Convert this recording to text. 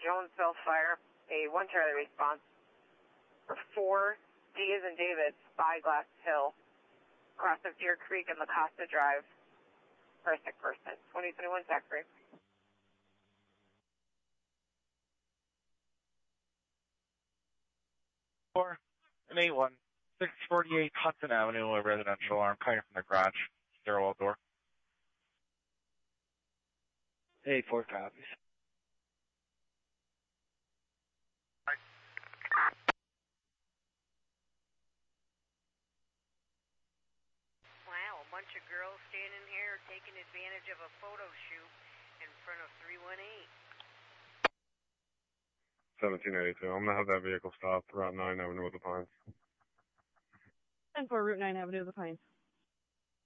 Jonesville Fire, a 1 Charlie response for 4 D as in David, Spyglass Hill, across of Deer Creek and La Costa Drive, for a sick person. 2021 Zachary. 4 and 8-1, 648 Hudson Avenue, a residential alarm coming from the garage, stairwell door. 8-4 copies. Wow, a bunch of girls standing here taking advantage of a photo shoot in front of 318. 1782. I'm going to have that vehicle stop Route 9 Avenue of the Pines. And for Route 9 Avenue of the Pines.